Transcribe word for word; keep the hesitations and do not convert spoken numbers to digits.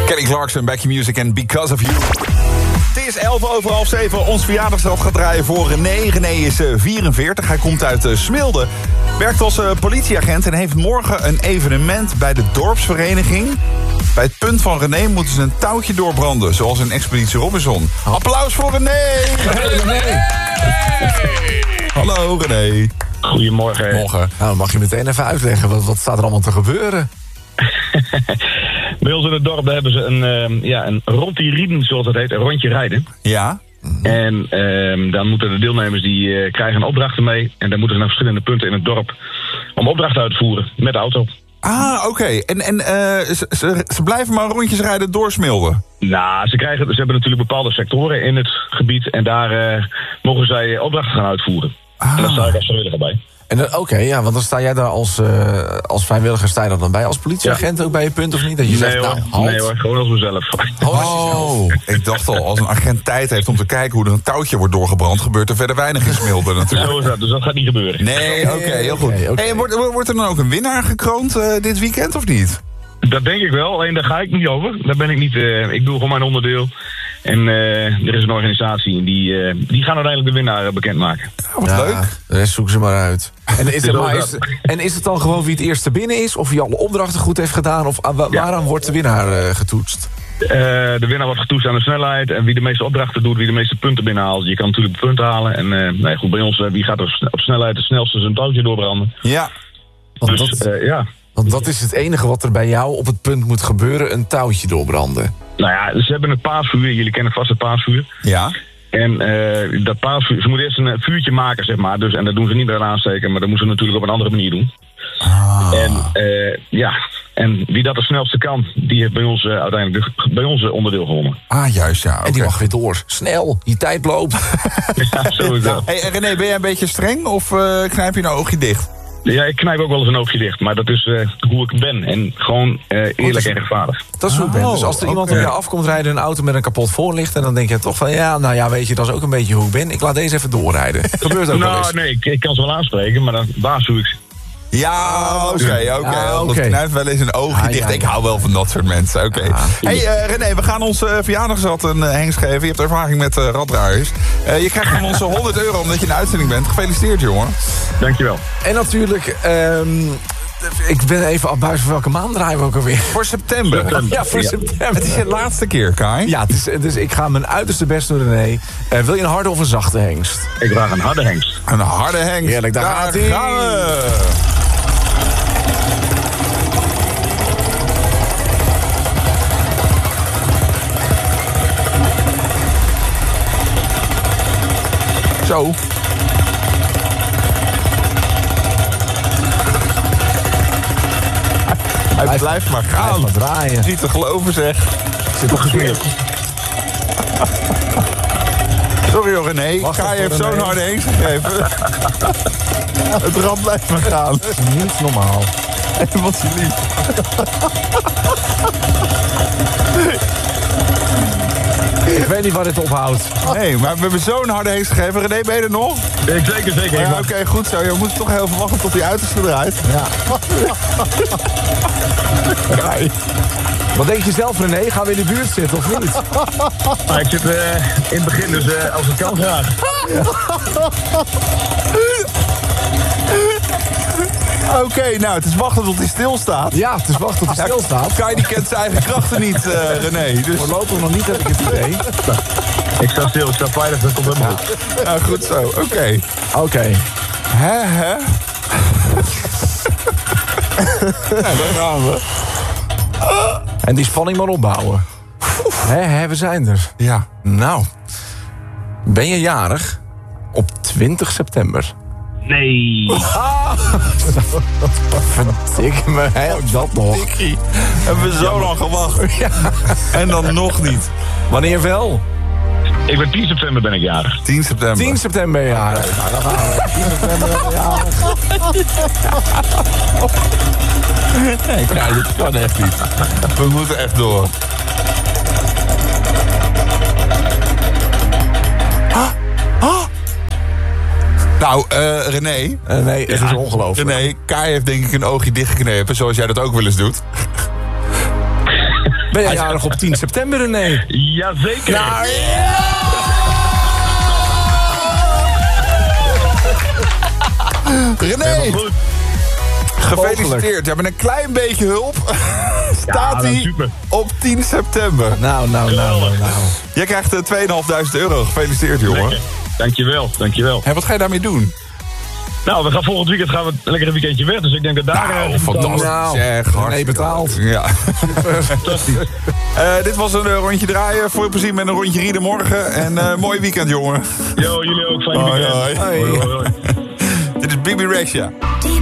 Kelly Clarkson, Back Your Music en Because of You. Het is elf over half zeven. Ons verjaardagsrad gaat draaien voor René. René is vierenveertig. Hij komt uit uh, Smilde. Werkt als uh, politieagent en heeft morgen een evenement bij de dorpsvereniging. Bij het punt van René moeten ze een touwtje doorbranden. Zoals in Expeditie Robinson. Applaus voor René! Hey, René! Hey. Hallo René. Goedemorgen. Morgen. Nou, dan mag je meteen even uitleggen. Wat, wat staat er allemaal te gebeuren? Bij ons in het dorp hebben ze een, uh, ja, een rondje rieden, zoals dat heet, een rondje rijden. Ja. Mm-hmm. En uh, dan moeten de deelnemers die uh, krijgen een opdrachten mee. En dan moeten ze naar verschillende punten in het dorp om opdrachten uit te voeren met de auto. Ah, oké. Okay. En, en uh, ze, ze, ze blijven maar rondjes rijden door Smilde? Nou, ze, krijgen, ze hebben natuurlijk bepaalde sectoren in het gebied. En daar uh, mogen zij opdrachten gaan uitvoeren. Ah. En daar sta ik als vrijwilliger bij. Oké, okay, ja, want dan sta jij daar als, uh, als vrijwilliger, sta je dan bij als politieagent ja. ook bij je punt of niet? Dat je nee, zegt, hoor. nou, halt. Nee hoor, gewoon als mezelf. Oh, ik dacht al, als een agent tijd heeft om te kijken hoe er een touwtje wordt doorgebrand, gebeurt er verder weinig in Smilde natuurlijk. Zo is dat, dus dat gaat niet gebeuren. Nee, oké, okay, heel goed. Okay, okay. Hey, wordt, wordt er dan ook een winnaar gekroond uh, dit weekend of niet? Dat denk ik wel, alleen daar ga ik niet over. Daar ben ik niet, uh, ik doe gewoon mijn onderdeel. En uh, er is een organisatie en die, uh, die gaan uiteindelijk de winnaar uh, bekendmaken. Oh, wat ja, leuk. De rest zoeken ze maar uit. En is, het, maar is, en is het dan gewoon wie het eerste binnen is? Of wie alle opdrachten goed heeft gedaan? Of uh, waaraan ja. wordt de winnaar uh, getoetst? Uh, de winnaar wordt getoetst aan de snelheid. En wie de meeste opdrachten doet, wie de meeste punten binnenhaalt. Je kan natuurlijk punten halen. En uh, nee, goed, bij ons, uh, wie gaat er op snelheid het snelste zijn touwtje doorbranden. Ja. Dus, dat, uh, ja. Want dat is het enige wat er bij jou op het punt moet gebeuren. Een touwtje doorbranden. Nou ja, ze hebben het paasvuur. Jullie kennen vast het paasvuur. Ja. En uh, dat paasvuur, ze moeten eerst een vuurtje maken, zeg maar. Dus, en dat doen ze niet met een aansteken, maar dat moeten ze natuurlijk op een andere manier doen. Ah. En uh, ja, en wie dat het snelste kan, die heeft bij ons uh, uiteindelijk de, bij ons onderdeel gewonnen. Ah, juist, ja. Okay. En die mag weer door. Snel, die tijd loopt. Ja, zo is dat. Hey, René, ben jij een beetje streng of uh, knijp je een oogje dicht? Ja, ik knijp ook wel eens een oogje dicht, maar dat is uh, hoe ik ben. En gewoon uh, eerlijk en rechtvaardig. Dat is hoe ik ben. Dus als er iemand okay. op jou afkomt rijden, een auto met een kapot voorlicht, en dan denk je toch van, ja, nou ja, weet je, dat is ook een beetje hoe ik ben. Ik laat deze even doorrijden. Gebeurt ook nou, wel eens. Nee, ik, ik kan ze wel aanspreken, maar dan waarschuw ik ze. Ja, oké, okay, oké. Okay. Ah, okay. Dat knijpt wel eens een oogje ah, dicht. Ja, ja. Ik hou wel van dat soort mensen. Oké. Okay. Ah, hey uh, René, we gaan ons uh, verjaardagsrad een uh, hengst geven. Je hebt ervaring met uh, raddraaiers. Uh, je krijgt van ons honderd euro omdat je in de uitzending bent. Gefeliciteerd, jongen. Dankjewel. En natuurlijk, um, ik ben even op buis van welke maand draaien we ook alweer. Voor september. september. Ja, voor ja. september. Het is je laatste keer, Kai. Ja, het is, dus ik ga mijn uiterste best doen, René. Uh, wil je een harde of een zachte hengst? Ik vraag een harde hengst. Een harde hengst. Heerlijk, daar, daar gaat gaan we. Zo. Hij blijft, blijft maar gaan. Blijft maar draaien. Niet te geloven, zeg. Zit nog gesmeerd. Sorry hoor, René. Kai heeft zo'n harde hengst gegeven. Het rad blijft maar gaan. Dat is niet normaal. En wat je lief. Ik weet niet waar dit ophoudt. Nee, maar we hebben zo'n harde hengst gegeven. René, ben je er nog? Ik zeker, zeker. Ja, Oké, okay, goed zo. Je moet toch heel veel wachten tot die uiterste draait. Ja. Ja. Wat denk je zelf, René? Gaan we in de buurt zitten of niet? Nou, ik zit uh, in het begin, dus uh, als het kan graag. Ja. Oké, okay, nou, het is wachten tot hij stilstaat. Ja, het is wachten tot hij stilstaat. Kai die kent zijn eigen krachten niet, uh, René. Dus... Voorlopig nog niet, heb ik het idee. Ik sta stil, ik sta veilig, dat komt helemaal goed. Ja. Nou, goed zo, oké. Okay. Oké. Okay. Hè, hè? Nou, daar gaan we. En die spanning maar opbouwen. Hè, hè, we zijn er. Ja. Nou, ben je jarig op twintig september? Nee. Ah, verdikke me, hè, dat nog. Dikkie. Hebben we zo lang gewacht. Ja. En dan nog niet. Wanneer wel? Ik ben tien september ben ik jarig. tien september. tien september jarig. Nou, dan gaan we. tien september jarig. Nee, ja, dit kan echt niet. We moeten echt door. Ah, ah. Nou, uh, René. Uh, nee, het ja, is ongelooflijk. René, Kai heeft denk ik een oogje dichtgeknepen, zoals jij dat ook wel eens doet. Ben jij jarig op tien september, René? Jazeker. Nou, René, Helemaal goed. gefeliciteerd. Ja, met een klein beetje hulp staat Ja, hij super. op tien september. Nou, nou, nou, nou, nou. Jij krijgt uh, tweeënhalfduizend euro. Gefeliciteerd, jongen. Lekker. Dankjewel, dankjewel. En wat ga je daarmee doen? Nou, we gaan volgend weekend gaan we lekker een weekendje weg. Dus ik denk dat daar... Nou, eh, fantastisch. Nou, Zeg, nee, hartstikke betaald. leuk. Ja. fantastisch. Uh, dit was een uh, rondje draaien. Veel plezier met een rondje rieden morgen. En uh, mooi weekend, jongen. Yo, jullie ook. Fijne Hoi, weekend. hoi. Hoi, hoi, hoi. Dit is Bibi Rexha.